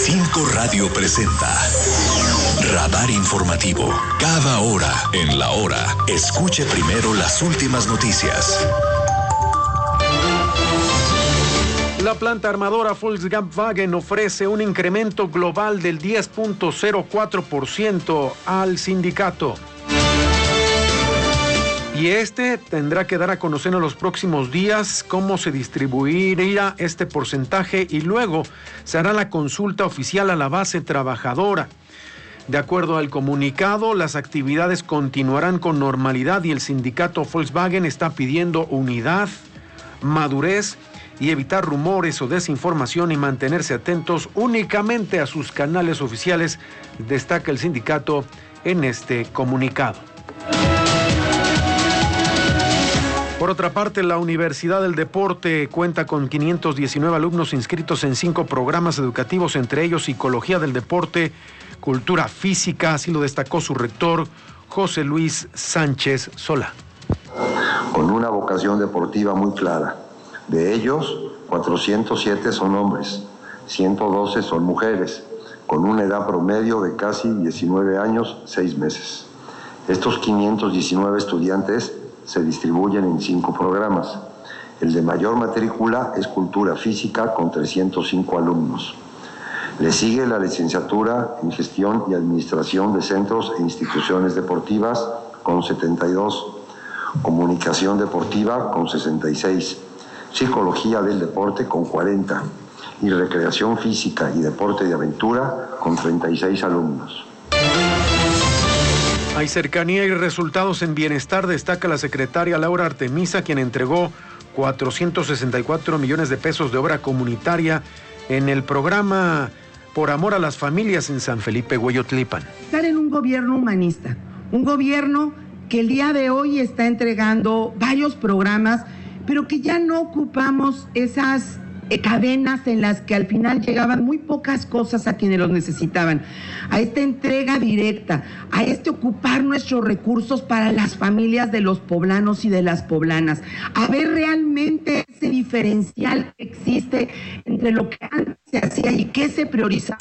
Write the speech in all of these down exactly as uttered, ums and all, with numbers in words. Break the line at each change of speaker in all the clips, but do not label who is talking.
Cinco Radio presenta Radar Informativo. Cada hora en la hora, escuche primero las últimas noticias.
La planta armadora Volkswagen ofrece un incremento global del diez punto cero cuatro por ciento al sindicato. Y este tendrá que dar a conocer en los próximos días cómo se distribuirá este porcentaje y luego se hará la consulta oficial a la base trabajadora. De acuerdo al comunicado, las actividades continuarán con normalidad y el sindicato Volkswagen está pidiendo unidad, madurez y evitar rumores o desinformación y mantenerse atentos únicamente a sus canales oficiales, destaca el sindicato en este comunicado. Por otra parte, la Universidad del Deporte cuenta con quinientos diecinueve alumnos inscritos en cinco programas educativos, entre ellos Psicología del Deporte, Cultura Física, así lo destacó su rector, José Luis Sánchez Solá.
Con una vocación deportiva muy clara. De ellos, cuatrocientos siete son hombres, ciento doce son mujeres, con una edad promedio de casi diecinueve años, seis meses. Estos quinientos diecinueve estudiantes se distribuyen en cinco programas. El de mayor matrícula es Cultura Física con trescientos cinco alumnos. Le sigue la licenciatura en Gestión y Administración de Centros e Instituciones Deportivas con setenta y dos, Comunicación Deportiva con sesenta y seis, Psicología del Deporte con cuarenta y Recreación Física y Deporte de Aventura con treinta y seis alumnos.
Hay cercanía y resultados en bienestar, destaca la secretaria Laura Artemisa, quien entregó cuatrocientos sesenta y cuatro millones de pesos de obra comunitaria en el programa Por Amor a las Familias en San Felipe Hueyotlipan.
Estar en un gobierno humanista, un gobierno que el día de hoy está entregando varios programas, pero que ya no ocupamos esas cadenas en las que al final llegaban muy pocas cosas a quienes los necesitaban, a esta entrega directa, a este ocupar nuestros recursos para las familias de los poblanos y de las poblanas, a ver realmente ese diferencial que existe entre lo que antes se hacía y qué se priorizaba.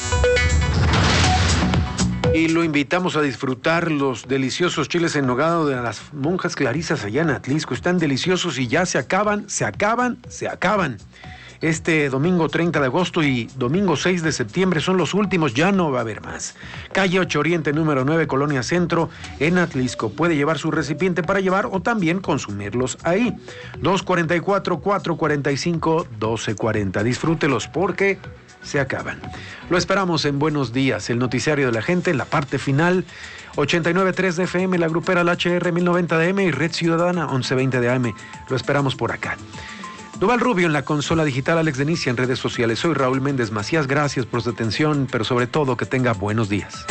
Y lo invitamos a disfrutar los deliciosos chiles en nogada de las monjas clarisas allá en Atlisco. Están deliciosos y ya se acaban, se acaban, se acaban. Este domingo treinta de agosto y domingo seis de septiembre son los últimos, ya no va a haber más. Calle ocho Oriente, número nueve, Colonia Centro, en Atlisco. Puede llevar su recipiente para llevar o también consumirlos ahí. dos cuarenta y cuatro, cuatro cuarenta y cinco, doce cuarenta. Disfrútelos porque se acaban. Lo esperamos en Buenos Días, el noticiario de la gente, en la parte final. ochenta y nueve punto tres de F M, la grupera el H R mil noventa de A M y Red Ciudadana once veinte de A M. Lo esperamos por acá. Duval Rubio en la consola digital, Alex Denicia en redes sociales. Soy Raúl Méndez Macías, gracias por su atención, pero sobre todo que tenga buenos días.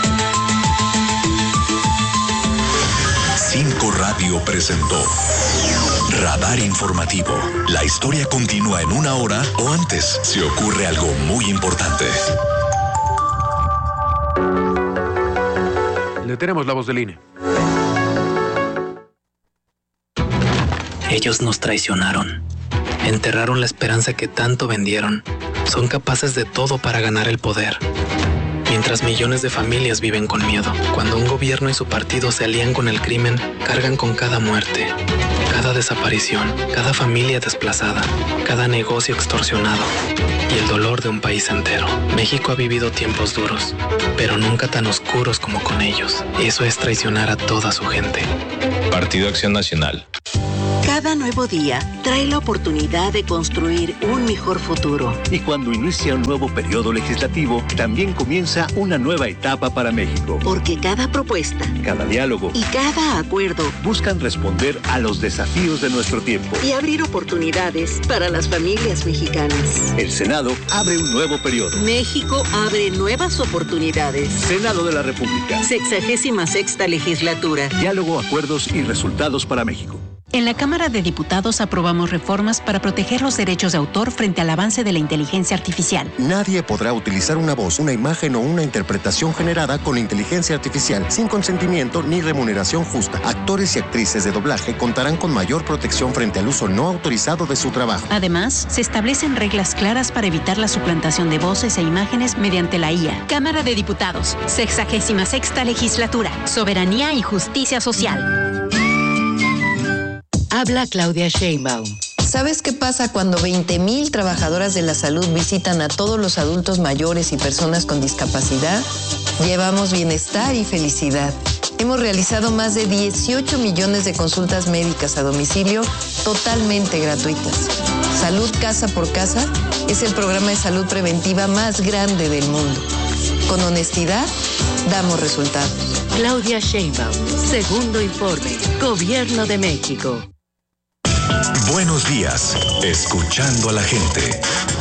Cinco Radio presentó Radar Informativo. La historia continúa en una hora o antes si ocurre algo muy importante.
Le tenemos la voz del I N
E. Ellos nos traicionaron. Enterraron la esperanza que tanto vendieron. Son capaces de todo para ganar el poder. Mientras millones de familias viven con miedo. Cuando un gobierno y su partido se alían con el crimen, cargan con cada muerte, cada desaparición, cada familia desplazada, cada negocio extorsionado y el dolor de un país entero. México ha vivido tiempos duros, pero nunca tan oscuros como con ellos. Eso es traicionar a toda su gente.
Partido Acción Nacional.
Cada nuevo día trae la oportunidad de construir un mejor futuro.
Y cuando inicia un nuevo periodo legislativo, también comienza una nueva etapa para México.
Porque cada propuesta,
cada diálogo
y cada acuerdo
buscan responder a los desafíos de nuestro tiempo
y abrir oportunidades para las familias mexicanas.
El Senado abre un nuevo periodo.
México abre nuevas oportunidades.
Senado de la República.
Sexagésima sexta legislatura.
Diálogo, acuerdos y resultados para México.
En la Cámara de Diputados aprobamos reformas para proteger los derechos de autor frente al avance de la inteligencia artificial.
Nadie podrá utilizar una voz, una imagen o una interpretación generada con inteligencia artificial sin consentimiento ni remuneración justa. Actores y actrices de doblaje contarán con mayor protección frente al uso no autorizado de su trabajo.
Además, se establecen reglas claras para evitar la suplantación de voces e imágenes mediante la I A. Cámara de Diputados, sexagésima sexta legislatura, soberanía y justicia social.
Habla Claudia Sheinbaum. ¿Sabes qué pasa cuando veinte mil trabajadoras de la salud visitan a todos los adultos mayores y personas con discapacidad? Llevamos bienestar y felicidad. Hemos realizado más de dieciocho millones de consultas médicas a domicilio totalmente gratuitas. Salud Casa por Casa es el programa de salud preventiva más grande del mundo. Con honestidad, damos resultados.
Claudia Sheinbaum, segundo informe, Gobierno de México.
Buenos días, escuchando a la gente.